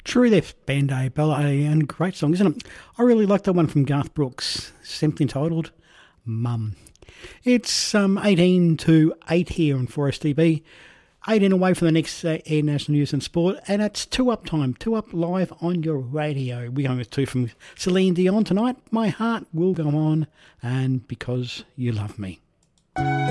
True, they've band A ballet and great song, isn't it? I really like the one from Garth Brooks, simply entitled Mum. It's 18 to 8 here on 4STB, 18 away from the next Air National News and Sport, and it's 2 Up time, 2 Up live on your radio. We're going with 2 from Celine Dion tonight, My Heart Will Go On, and Because You Love Me.